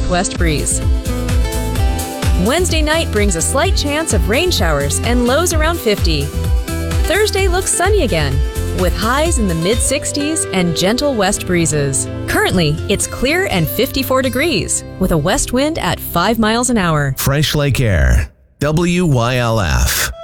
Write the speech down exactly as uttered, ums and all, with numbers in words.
southwest breeze. Wednesday night brings a slight chance of rain showers and lows around fifty. Thursday looks sunny again, with highs in the mid sixties and gentle west breezes. Currently, it's clear and fifty-four degrees, with a west wind at five miles an hour. Fresh Lake Air, W Y L F.